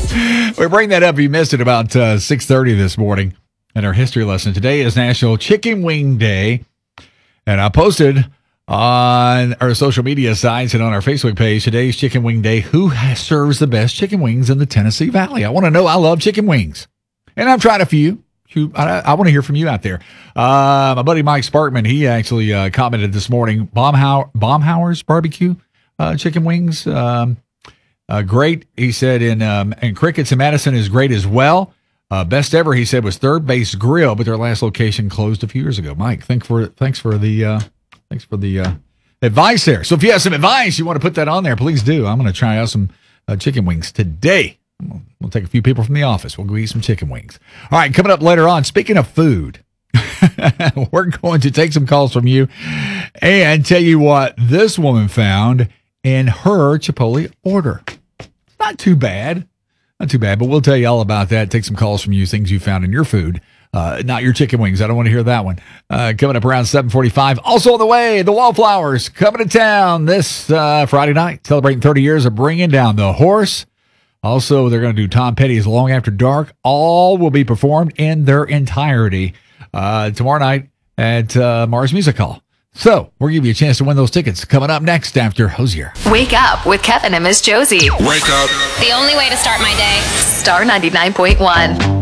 We bring that up. You missed it about 6:30 this morning in our history lesson. Today is National Chicken Wing Day, and I posted on our social media sites and on our Facebook page today's Chicken Wing Day. Who serves the best chicken wings in the Tennessee Valley? I want to know. I love chicken wings, and I've tried a few. I want to hear from you out there. My buddy Mike Sparkman, he actually commented this morning. Baumhauer's barbecue chicken wings. Great, he said, and Crickets in Madison is great as well. Best ever, he said, was Third Base Grill, but their last location closed a few years ago. Mike, thanks for the advice there. So if you have some advice, you want to put that on there, please do. I'm going to try out some chicken wings today. We'll take a few people from the office. We'll go eat some chicken wings. All right, coming up later on, speaking of food, we're going to take some calls from you and tell you what this woman found in her Chipotle order. Not too bad, but we'll tell you all about that. Take some calls from you, things you found in your food, not your chicken wings. I don't want to hear that one. Coming up around 7:45. Also on the way, the Wallflowers coming to town this Friday night, celebrating 30 years of bringing down the horse. Also, they're going to do Tom Petty's Long After Dark. All will be performed in their entirety tomorrow night at Mars Music Hall. So, we'll give you a chance to win those tickets coming up next after Hosier. Wake up with Kevin and Miss Josie. Wake up. The only way to start my day. Star 99.1.